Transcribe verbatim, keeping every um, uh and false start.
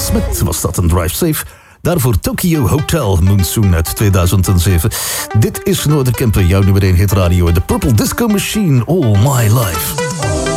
Smith was dat, een Drive Safe. Daarvoor Tokyo Hotel, Monsoon uit tweeduizend zeven. Dit is Noorderkempen, jouw nummer één hit radio. The Purple Disco Machine, All My Life.